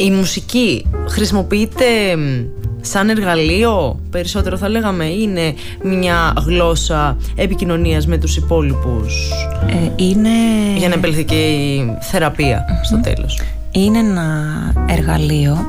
Η μουσική χρησιμοποιείται σαν εργαλείο, περισσότερο θα λέγαμε, είναι μια γλώσσα επικοινωνίας με τους υπόλοιπους? Είναι... Για να επέλθει και η θεραπεία στο τέλος. Είναι ένα εργαλείο,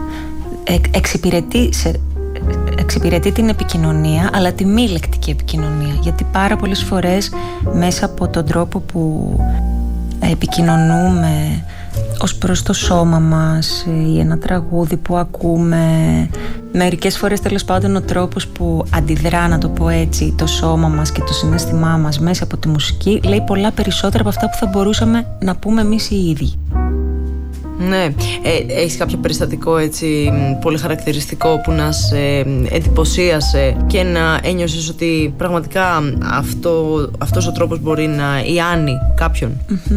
εξυπηρετεί την επικοινωνία, αλλά τη μη λεκτική επικοινωνία. Γιατί πάρα πολλές φορές μέσα από τον τρόπο που επικοινωνούμε ως προς το σώμα μας ή ένα τραγούδι που ακούμε, μερικές φορές τέλος πάντων ο τρόπος που αντιδρά, να το πω έτσι, το σώμα μας και το συναίσθημά μας μέσα από τη μουσική λέει πολλά περισσότερα από αυτά που θα μπορούσαμε να πούμε εμείς οι ίδιοι. Ναι, έχεις κάποιο περιστατικό έτσι πολύ χαρακτηριστικό που να σε εντυπωσίασε και να ένιωσες ότι πραγματικά αυτός ο τρόπος μπορεί να ιάνει κάποιον?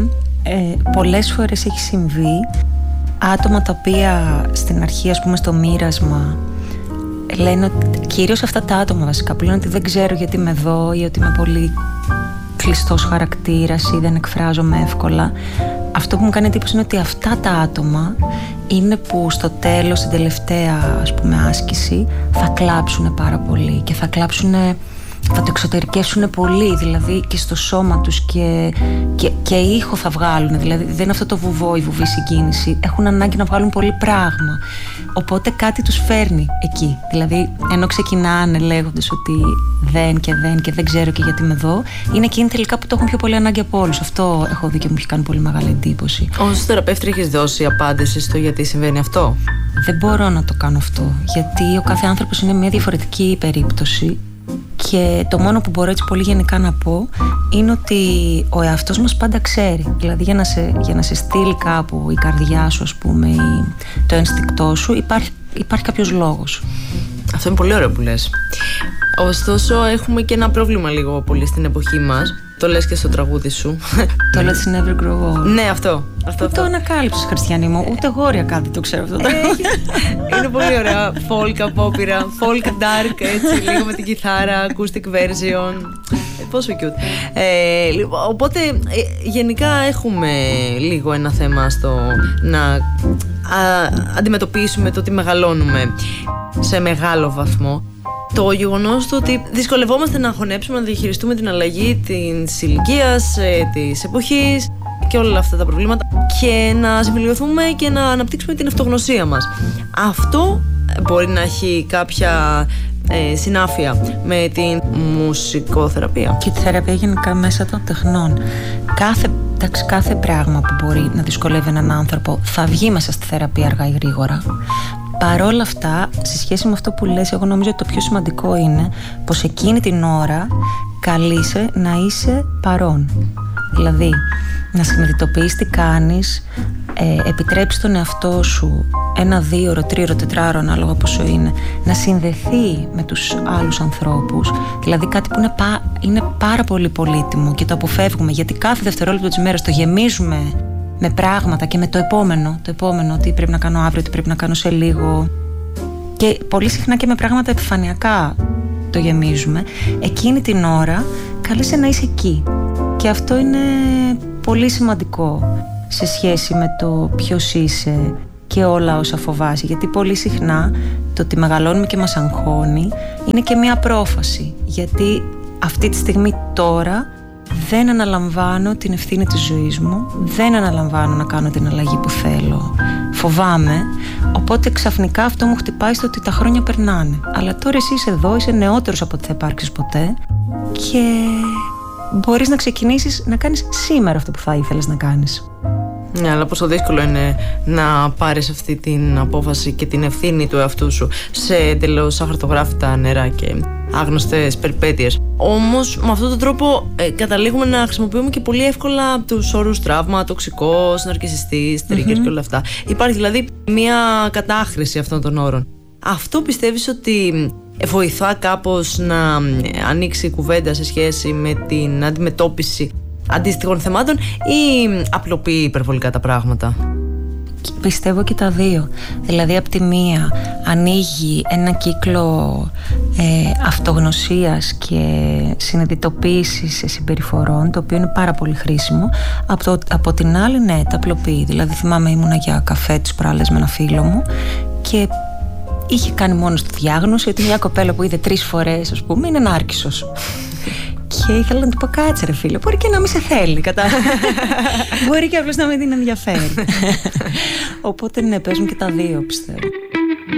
Πολλές φορές έχει συμβεί άτομα τα οποία στην αρχή, ας πούμε, στο μοίρασμα λένε ότι, κυρίως αυτά τα άτομα βασικά, που λένε ότι δεν ξέρω γιατί είμαι εδώ ή ότι είμαι πολύ κλειστός χαρακτήρας ή δεν εκφράζομαι εύκολα. Αυτό που μου κάνει εντύπωση είναι ότι αυτά τα άτομα είναι που στο τέλος, στην τελευταία, ας πούμε, άσκηση θα κλάψουν πάρα πολύ και θα το εξωτερικεύσουν πολύ, δηλαδή και στο σώμα τους και ήχο θα βγάλουν, δηλαδή δεν είναι αυτό το βουβό, η βουβή συγκίνηση, έχουν ανάγκη να βγάλουν πολύ πράγμα, οπότε κάτι τους φέρνει εκεί, δηλαδή ενώ ξεκινάνε λέγοντας ότι δεν ξέρω και γιατί είμαι εδώ, είναι εκείνοι τελικά που το έχουν πιο πολύ ανάγκη από όλους. Αυτό έχω δει και μου έχει κάνει πολύ μεγάλη εντύπωση. Ως θεραπεύτρια έχεις δώσει απάντηση στο γιατί συμβαίνει αυτό? Δεν μπορώ να το κάνω αυτό, γιατί ο κάθε άνθρωπος είναι μια διαφορετική περίπτωση. Και το μόνο που μπορώ έτσι πολύ γενικά να πω είναι ότι ο εαυτός μας πάντα ξέρει. Δηλαδή για να σε στείλει κάπου η καρδιά σου, ας πούμε, ή το ένστικτό σου, υπάρχει κάποιος λόγος. Αυτό είναι πολύ ωραίο που λες. Ωστόσο έχουμε και ένα πρόβλημα λίγο πολύ στην εποχή μας. Το λες και στο τραγούδι σου. Το Let's Never Grow Old. Ναι, αυτό. Το ανακάλυψες, Χριστιανή μου. Ούτε εγώ όρια κάτι το ξέρω αυτό. Είναι πολύ ωραία. Folk απόπειρα, folk dark, έτσι, λίγο με την κιθάρα, acoustic version. Πόσο cute. Οπότε γενικά έχουμε λίγο ένα θέμα στο να αντιμετωπίσουμε το ότι μεγαλώνουμε σε μεγάλο βαθμό. Το γεγονός του ότι δυσκολευόμαστε να χωνέψουμε, να διαχειριστούμε την αλλαγή της ηλικίας, της εποχής και όλα αυτά τα προβλήματα και να συμφιλειωθούμε και να αναπτύξουμε την αυτογνωσία μας. Αυτό μπορεί να έχει κάποια συνάφεια με την μουσικοθεραπεία και τη θεραπεία γενικά μέσα των τεχνών. Κάθε πράγμα που μπορεί να δυσκολεύει έναν άνθρωπο θα βγει μέσα στη θεραπεία αργά ή γρήγορα. Παρόλα αυτά, σε σχέση με αυτό που λες, εγώ νομίζω ότι το πιο σημαντικό είναι πως εκείνη την ώρα καλείσαι να είσαι παρόν. Δηλαδή, να συνειδητοποιείς τι κάνεις, επιτρέψεις τον εαυτό σου 1, 2, 3, 4, ανάλογα πόσο είναι, να συνδεθεί με τους άλλους ανθρώπους. Δηλαδή κάτι που είναι πάρα πολύ πολύτιμο και το αποφεύγουμε, γιατί κάθε δευτερόλεπτο της μέρας το γεμίζουμε με πράγματα και με το επόμενο, τι πρέπει να κάνω αύριο, τι πρέπει να κάνω σε λίγο. Και πολύ συχνά και με πράγματα επιφανειακά το γεμίζουμε. Εκείνη την ώρα καλείσαι να είσαι εκεί. Και αυτό είναι πολύ σημαντικό σε σχέση με το ποιος είσαι και όλα όσα φοβάσαι. Γιατί πολύ συχνά το ότι μεγαλώνουμε και μας αγχώνει είναι και μια πρόφαση. Γιατί αυτή τη στιγμή τώρα δεν αναλαμβάνω την ευθύνη της ζωής μου, δεν αναλαμβάνω να κάνω την αλλαγή που θέλω, φοβάμαι, οπότε ξαφνικά αυτό μου χτυπάει στο ότι τα χρόνια περνάνε. Αλλά τώρα εσύ είσαι εδώ, είσαι νεότερος από ό,τι θα υπάρξεις ποτέ και μπορείς να ξεκινήσεις να κάνεις σήμερα αυτό που θα ήθελες να κάνεις. Ναι, αλλά πόσο δύσκολο είναι να πάρεις αυτή την απόφαση και την ευθύνη του εαυτού σου σε εντελώς αχαρτογράφητα νερά και άγνωστες περιπέτειες. Όμως με αυτόν τον τρόπο καταλήγουμε να χρησιμοποιούμε και πολύ εύκολα τους όρους τραύμα, τοξικός, ναρκισσιστής, trigger και όλα αυτά. Υπάρχει δηλαδή μια κατάχρηση αυτών των όρων. Αυτό πιστεύεις ότι βοηθά κάπως να ανοίξει η κουβέντα σε σχέση με την αντιμετώπιση αντίστοιχων θεμάτων ή απλοποιεί υπερβολικά τα πράγματα? Πιστεύω και τα δύο. Δηλαδή από τη μία ανοίγει ένα κύκλο αυτογνωσίας και συνειδητοποίησης συμπεριφορών, το οποίο είναι πάρα πολύ χρήσιμο. Από την άλλη, ναι, τα απλοποιεί. Δηλαδή θυμάμαι ήμουνα για καφέ τις προάλλες με ένα φίλο μου και είχε κάνει μόνος του διάγνωση ότι μια κοπέλα που είδε 3 φορές, ας πούμε, είναι νάρκισσος. Και ήθελα να του πω, κάτσε ρε φίλε, μπορεί και να μην σε θέλει, μπορεί και απλώς να μην την ενδιαφέρει. Οπότε ναι, παίζουν και τα δύο, πιστεύω.